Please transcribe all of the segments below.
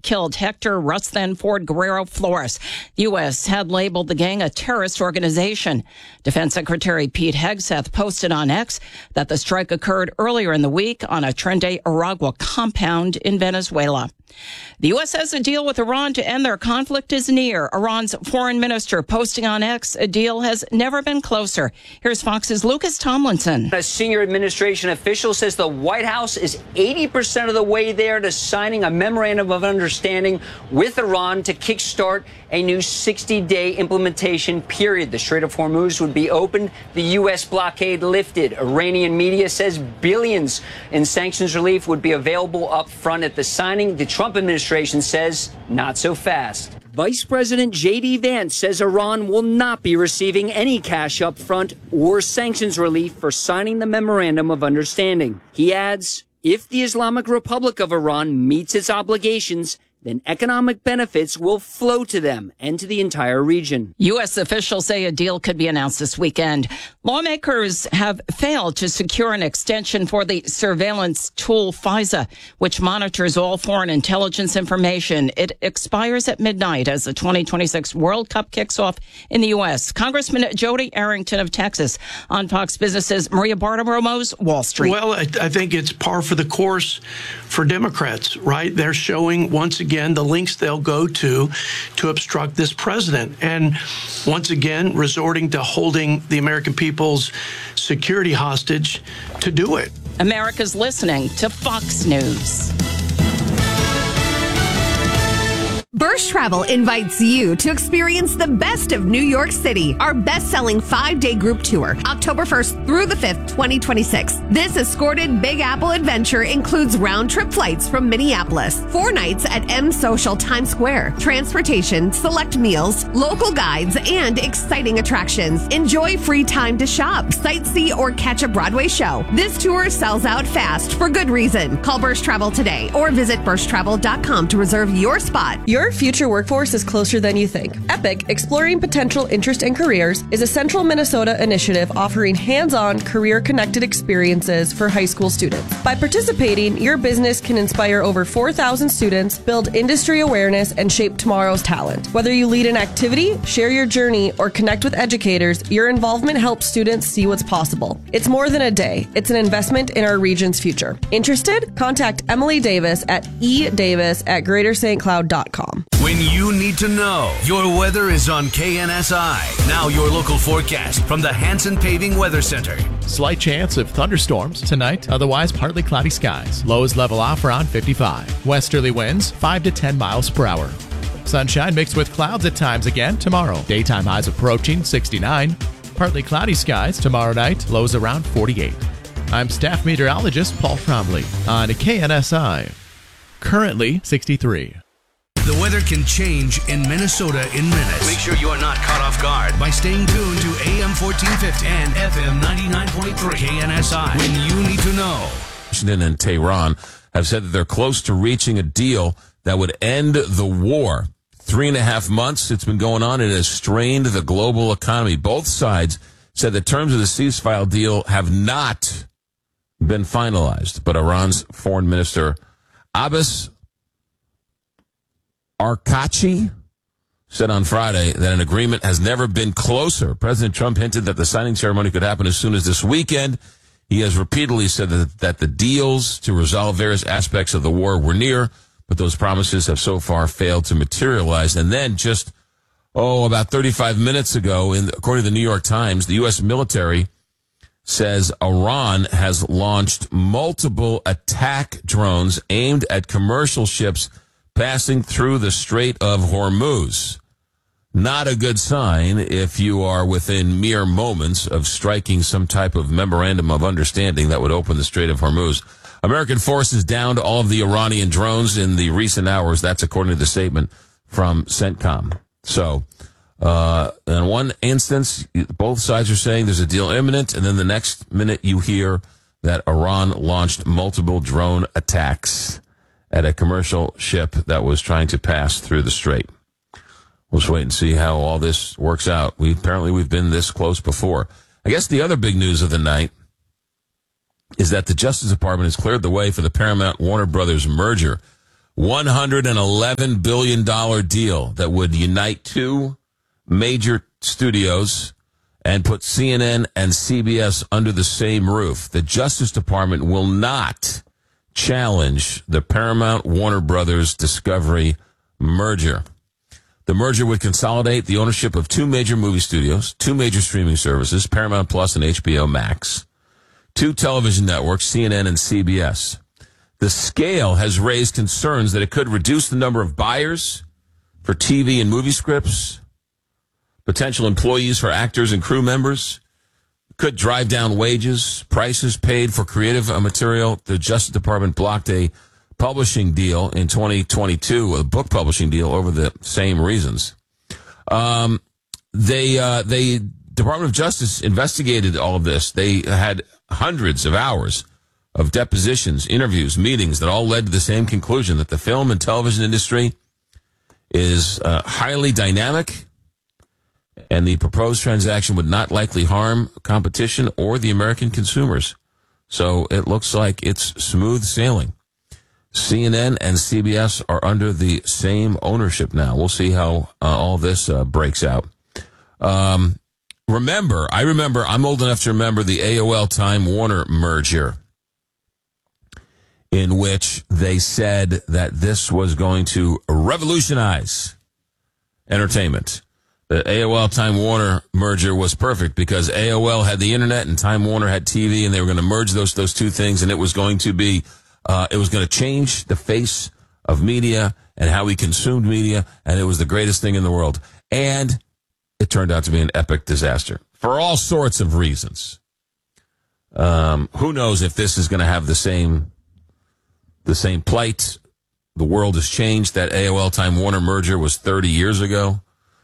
killed Hector Rutherford Guerrero Flores. The U.S. had labeled the gang a terrorist organization. Defense Secretary Pete Hegseth posted on X that the strike occurred earlier in the week on a Tren de Aragua compound in Venezuela. The U.S. has a deal with Iran to end their conflict is near. Iran's foreign minister posting on X, a deal has never been closer. Here's Fox's Lucas Tomlinson. A senior administration official says the White House is 80% of the way there to signing a memorandum of understanding with Iran to kickstart a new 60-day implementation period. The Strait of Hormuz would be opened, the U.S. blockade lifted. Iranian media says billions in sanctions relief would be available up front at the signing. The Trump administration says not so fast. Vice President J.D. Vance says Iran will not be receiving any cash up front or sanctions relief for signing the memorandum of understanding. He adds, if the Islamic Republic of Iran meets its obligations, then economic benefits will flow to them and to the entire region. U.S. officials say a deal could be announced this weekend. Lawmakers have failed to secure an extension for the surveillance tool FISA, which monitors all foreign intelligence information. It expires at midnight as the 2026 World Cup kicks off in the U.S. Congressman Jody Arrington of Texas on Fox Business's Maria Bartiromo's Wall Street. Well, I think it's par for the course for Democrats, right? They're showing once again the links they'll go to obstruct this president. And once again, resorting to holding the American people's security hostage to do it. America's listening to Fox News. Bursch Travel invites you to experience the best of New York City, our best-selling 5-day group tour, October 1st through the 5th, 2026. This escorted Big Apple adventure includes round-trip flights from Minneapolis, 4 nights at M Social Times Square, transportation, select meals, local guides, and exciting attractions. Enjoy free time to shop, sightsee, or catch a Broadway show. This tour sells out fast for good reason. Call Bursch Travel today or visit burschtravel.com to reserve your spot. Your future workforce is closer than you think. EPIC, Exploring Potential Interest and Careers, is a central Minnesota initiative offering hands-on, career-connected experiences for high school students. By participating, your business can inspire over 4,000 students, build industry awareness, and shape tomorrow's talent. Whether you lead an activity, share your journey, or connect with educators, your involvement helps students see what's possible. It's more than a day. It's an investment in our region's future. Interested? Contact Emily Davis at edavis@greaterstcloud.com. When you need to know, your weather is on KNSI. Now your local forecast from the Hanson Paving Weather Center. Slight chance of thunderstorms tonight, otherwise partly cloudy skies. Lows level off around 55. Westerly winds 5 to 10 miles per hour. Sunshine mixed with clouds at times again tomorrow. Daytime highs approaching 69. Partly cloudy skies tomorrow night, lows around 48. I'm staff meteorologist Paul Trombley on KNSI. Currently 63. The weather can change in Minnesota in minutes. Make sure you are not caught off guard by staying tuned to AM 1450 and FM 99.3 KNSI when you need to know. Washington and Tehran have said that they're close to reaching a deal that would end the war. 3.5 months it's been going on. It has strained the global economy. Both sides said the terms of the ceasefire deal have not been finalized. But Iran's foreign minister Abbas Arkachi said on Friday that an agreement has never been closer. President Trump hinted that the signing ceremony could happen as soon as this weekend. He has repeatedly said that the deals to resolve various aspects of the war were near, but those promises have so far failed to materialize. And then just, about 35 minutes ago, according to the New York Times, the U.S. military says Iran has launched multiple attack drones aimed at commercial ships passing through the Strait of Hormuz. Not a good sign if you are within mere moments of striking some type of memorandum of understanding that would open the Strait of Hormuz. American forces downed all of the Iranian drones in the recent hours. That's according to the statement from CENTCOM. So, in one instance, both sides are saying there's a deal imminent, and then the next minute you hear that Iran launched multiple drone attacks at a commercial ship that was trying to pass through the strait. We'll just wait and see how all this works out. We've been this close before. I guess the other big news of the night is that the Justice Department has cleared the way for the Paramount Warner Brothers merger, $111 billion deal that would unite two major studios and put CNN and CBS under the same roof. The Justice Department will not challenge the Paramount-Warner Brothers Discovery merger. The merger would consolidate the ownership of two major movie studios, two major streaming services, Paramount Plus and HBO Max, two television networks, CNN and CBS. The scale has raised concerns that it could reduce the number of buyers for TV and movie scripts, potential employees for actors and crew members, could drive down wages, prices paid for creative material. The Justice Department blocked a publishing deal in 2022, a book publishing deal, over the same reasons. The Department of Justice investigated all of this. They had hundreds of hours of depositions, interviews, meetings that all led to the same conclusion, that the film and television industry is highly dynamic, and the proposed transaction would not likely harm competition or the American consumers. So it looks like it's smooth sailing. CNN and CBS are under the same ownership now. We'll see how all this breaks out. I'm old enough to remember the AOL-Time Warner merger, in which they said that this was going to revolutionize entertainment. The AOL-Time Warner merger was perfect because AOL had the internet and Time Warner had TV, and they were going to merge those two things, and it was going to be, it was going to change the face of media and how we consumed media, and it was the greatest thing in the world. And it turned out to be an epic disaster for all sorts of reasons. Who knows if this is going to have the same plight. The world has changed. That AOL-Time Warner merger was 30 years ago.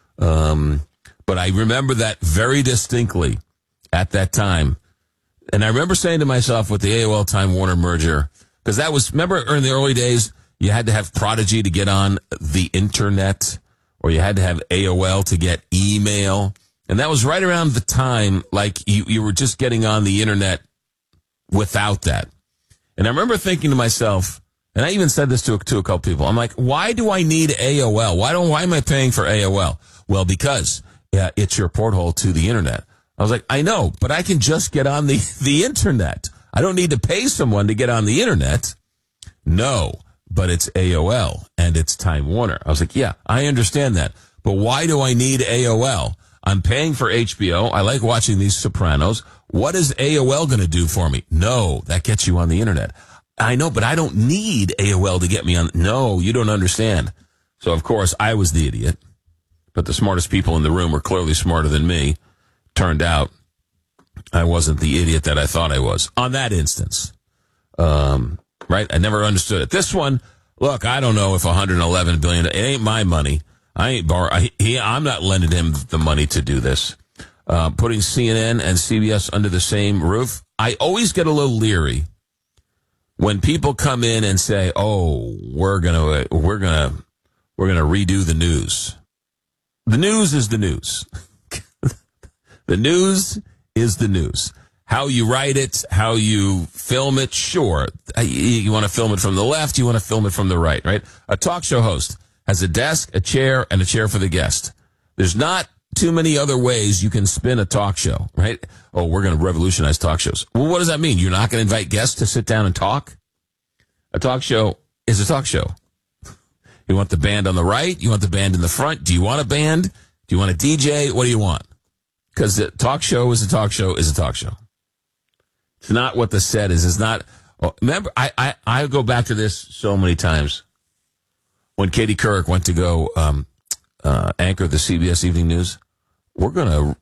But I remember that very distinctly at that time. And I remember saying to myself with the AOL-Time Warner merger, because that was, remember in the early days, you had to have Prodigy to get on the internet, or you had to have AOL to get email. And that was right around the time, like, you were just getting on the internet without that. And I remember thinking to myself, and I even said this to a couple people, I'm like, why do I need AOL? Why am I paying for AOL? Well, because it's your porthole to the internet. I was like, I know, but I can just get on the internet. I don't need to pay someone to get on the internet. No, but it's AOL and it's Time Warner. I was like, yeah, I understand that. But why do I need AOL? I'm paying for HBO. I like watching these Sopranos. What is AOL going to do for me? No, that gets you on the internet. I know, but I don't need AOL to get me on. No, you don't understand. So, of course, I was the idiot. But the smartest people in the room were clearly smarter than me. Turned out I wasn't the idiot that I thought I was on that instance. Right? I never understood it. This one, look, I don't know if $111 billion, it ain't my money. I'm not lending him the money to do this. Putting CNN and CBS under the same roof. I always get a little leery when people come in and say, "Oh, we're gonna redo the news." The news is the news. The news is the news. How you write it, how you film it, sure. You want to film it from the left, you want to film it from the right, right? A talk show host has a desk, a chair, and a chair for the guest. There's not too many other ways you can spin a talk show, right? Oh, we're going to revolutionize talk shows. Well, what does that mean? You're not going to invite guests to sit down and talk? A talk show is a talk show. You want the band on the right? You want the band in the front? Do you want a band? Do you want a DJ? What do you want? Because the talk show is a talk show is a talk show. It's not what the set is. It's not. Oh, remember, I go back to this so many times. When Katie Couric went to go anchor the CBS Evening News, we're going to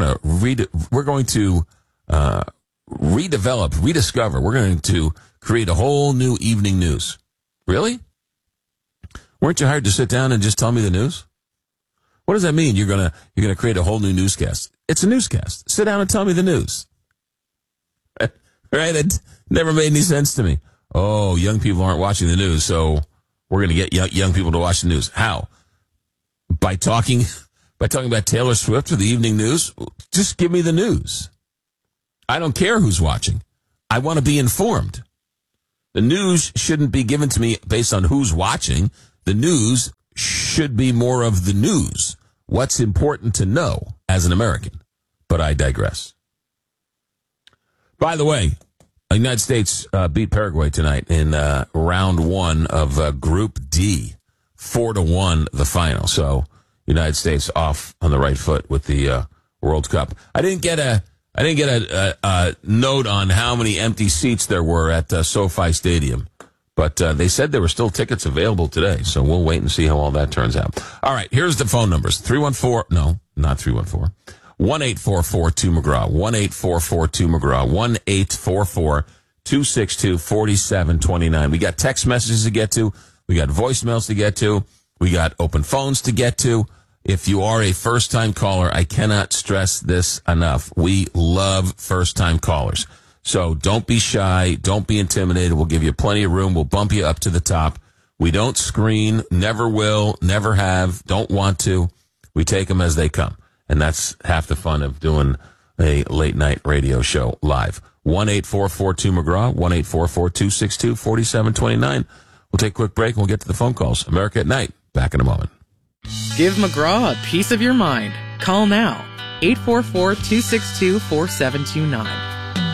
rediscover. We're going to create a whole new evening news. Really? Weren't you hired to sit down and just tell me the news? What does that mean? You're gonna create a whole new newscast. It's a newscast. Sit down and tell me the news. Right? It never made any sense to me. Oh, young people aren't watching the news, so we're going to get young people to watch the news. How? By talking about Taylor Swift or the evening news? Just give me the news. I don't care who's watching. I want to be informed. The news shouldn't be given to me based on who's watching. The news should be more of the news. What's important to know as an American. But I digress. By the way, the United States beat Paraguay tonight in round one of Group D, 4-1 the final. So United States off on the right foot with the World Cup. I didn't get a note on how many empty seats there were at SoFi Stadium, but they said there were still tickets available today. So we'll wait and see how all that turns out. All right, here's the phone numbers: 314. No, not 314. 1-844-2-McGraw, 1-844-2-McGraw, 1-844-262-4729. We got text messages to get to. We got voicemails to get to. We got open phones to get to. If you are a first-time caller, I cannot stress this enough. We love first-time callers. So don't be shy. Don't be intimidated. We'll give you plenty of room. We'll bump you up to the top. We don't screen, never will, never have, don't want to. We take them as they come. And that's half the fun of doing a late-night radio show live. 1-844-2-McGraw, 1-844-262-4729. We'll take a quick break and we'll get to the phone calls. America at Night, back in a moment. Give McGraw a piece of your mind. Call now, 844-262-4729.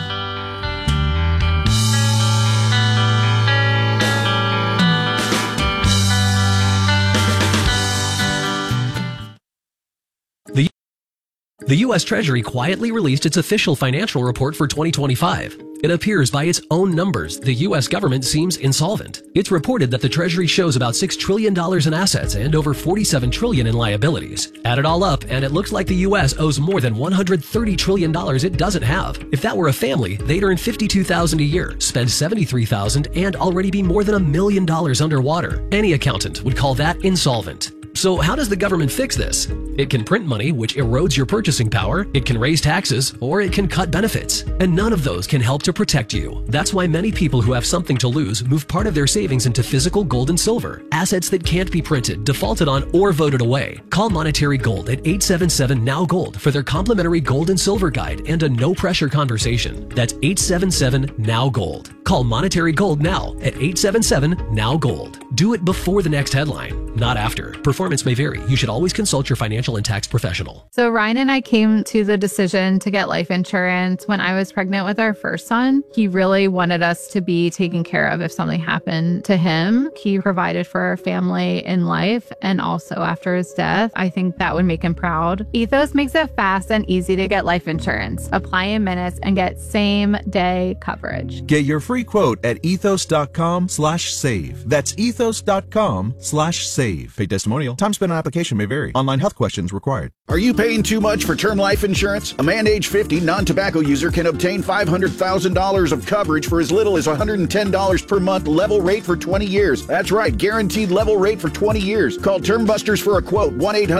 The U.S. Treasury quietly released its official financial report for 2025. It appears by its own numbers the U.S. government seems insolvent. It's reported that the Treasury shows about $6 trillion in assets and over $47 trillion in liabilities. Add it all up, and it looks like the U.S. owes more than $130 trillion it doesn't have. If that were a family, they'd earn $52,000 a year, spend $73,000, and already be more than $1 million underwater. Any accountant would call that insolvent. So how does the government fix this? It can print money, which erodes your purchasing power, it can raise taxes, or it can cut benefits. And none of those can help to protect you. That's why many people who have something to lose move part of their savings into physical gold and silver, assets that can't be printed, defaulted on, or voted away. Call Monetary Gold at 877-NOW-GOLD for their complimentary gold and silver guide and a no-pressure conversation. That's 877-NOW-GOLD. Call Monetary Gold now at 877-NOW-GOLD. Do it before the next headline, not after. Performance may vary. You should always consult your financial and tax professional. So Ryan and I came to the decision to get life insurance when I was pregnant with our first son. He really wanted us to be taken care of if something happened to him. He provided for our family in life and also after his death. I think that would make him proud. Ethos makes it fast and easy to get life insurance. Apply in minutes and get same-day coverage. Get your free quote at ethos.com/save. That's ethos.com/save. Paid testimonial. Time spent on application may vary. Online health questions required. Are you paying too much for term life insurance? A man age 50 non-tobacco user can obtain $500,000 of coverage for as little as $110 per month, level rate for 20 years. That's right, guaranteed level rate for 20 years. Call Term Busters for a quote,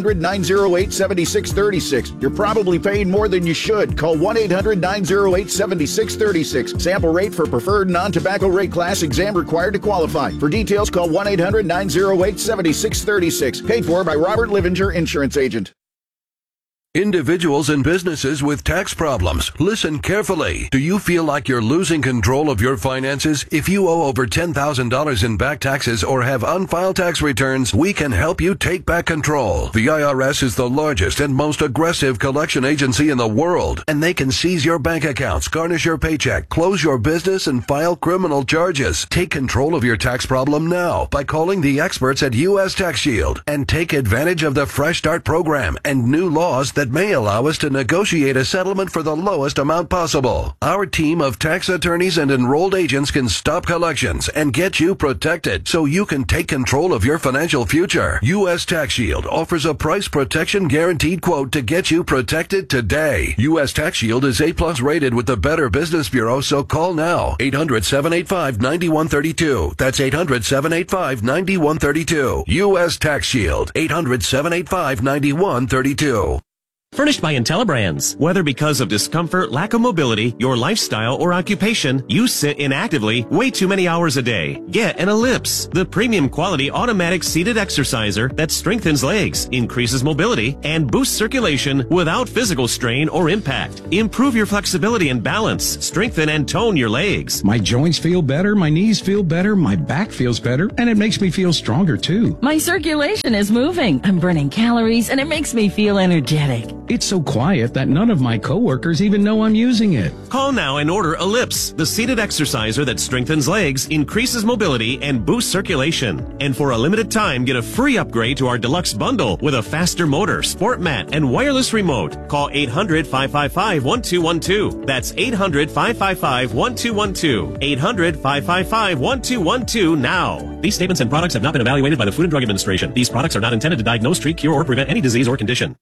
1-800-908-7636. You're probably paying more than you should. Call 1-800-908-7636. Sample rate for preferred non-tobacco rate class, exam required to qualify. For details, call 1-800-908-7636. Paid for by Robert Livinger, Insurance Agent. Individuals and businesses with tax problems, listen carefully. Do you feel like you're losing control of your finances? If you owe over $10,000 in back taxes or have unfiled tax returns, we can help you take back control. The IRS is the largest and most aggressive collection agency in the world, and they can seize your bank accounts, garnish your paycheck, close your business, and file criminal charges. Take control of your tax problem now by calling the experts at U.S. Tax Shield and take advantage of the Fresh Start program and new laws that may allow us to negotiate a settlement for the lowest amount possible. Our team of tax attorneys and enrolled agents can stop collections and get you protected so you can take control of your financial future. U.S. Tax Shield offers a price protection guaranteed quote to get you protected today. U.S. Tax Shield is A+ rated with the Better Business Bureau, so call now. 800-785-9132. That's 800-785-9132. U.S. Tax Shield. 800-785-9132. Furnished by IntelliBrands. Whether because of discomfort, lack of mobility, your lifestyle, or occupation, you sit inactively way too many hours a day. Get an Ellipse, the premium quality automatic seated exerciser that strengthens legs, increases mobility, and boosts circulation without physical strain or impact. Improve your flexibility and balance, strengthen and tone your legs. My joints feel better, my knees feel better, my back feels better, and it makes me feel stronger too. My circulation is moving. I'm burning calories, and it makes me feel energetic. It's so quiet that none of my coworkers even know I'm using it. Call now and order Ellipse, the seated exerciser that strengthens legs, increases mobility, and boosts circulation. And for a limited time, get a free upgrade to our deluxe bundle with a faster motor, sport mat, and wireless remote. Call 800-555-1212. That's 800-555-1212. 800-555-1212 now. These statements and products have not been evaluated by the Food and Drug Administration. These products are not intended to diagnose, treat, cure, or prevent any disease or condition.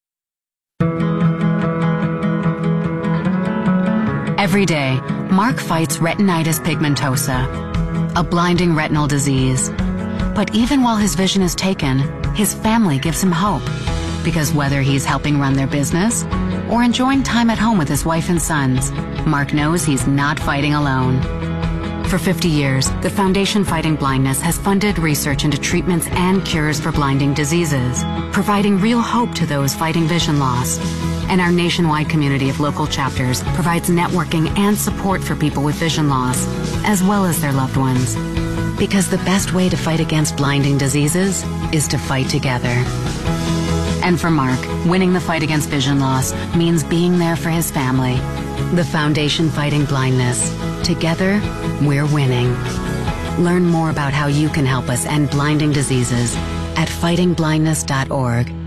Every day, Mark fights retinitis pigmentosa, a blinding retinal disease. But even while his vision is taken, his family gives him hope. Because whether he's helping run their business or enjoying time at home with his wife and sons, Mark knows he's not fighting alone. For 50 years, the Foundation Fighting Blindness has funded research into treatments and cures for blinding diseases, providing real hope to those fighting vision loss. And our nationwide community of local chapters provides networking and support for people with vision loss, as well as their loved ones. Because the best way to fight against blinding diseases is to fight together. And for Mark, winning the fight against vision loss means being there for his family. The Foundation Fighting Blindness. Together, we're winning. Learn more about how you can help us end blinding diseases at fightingblindness.org.